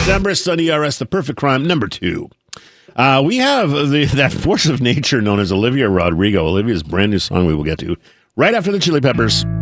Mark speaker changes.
Speaker 1: December, Sunday ERS, The Perfect Crime, number 2. We have that force of nature known as Olivia Rodrigo. Olivia's brand new song we will get to right after the Chili Peppers.